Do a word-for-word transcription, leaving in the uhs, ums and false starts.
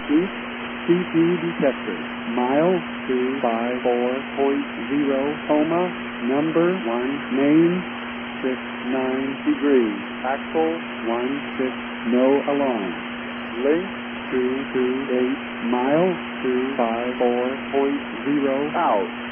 each C P detector. Mile two five four point zero, coma, number one, main, six nine degrees, axle, one six, no alarm. Link, two two eight, mile two five four point zero, out.